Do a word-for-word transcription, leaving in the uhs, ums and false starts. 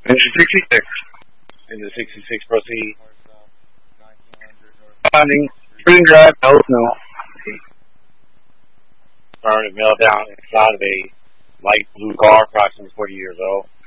Engine sixty-six. Engine sixty-six, proceed. Finding. Green drive, no snow. Burn and melt down inside of a light blue car, approximately forty years old.